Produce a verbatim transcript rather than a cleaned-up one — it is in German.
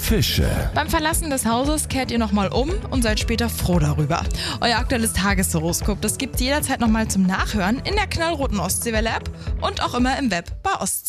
Fische. Beim Verlassen des Hauses kehrt ihr nochmal um und seid später froh darüber. Euer aktuelles Tageshoroskop, das gibt's jederzeit nochmal zum Nachhören in der knallroten Ostseewelle-App und auch immer im Web bei Ostsee.